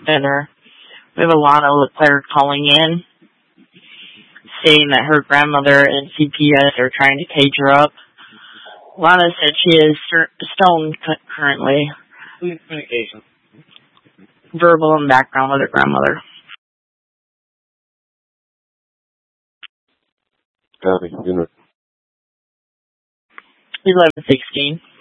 center. We have Alana Leclerc calling in, saying that her grandmother and CPS are trying to cage her up. Alana said she is stoned currently. Please communication. Verbal and background with her grandmother. Copy. Unit. 1116.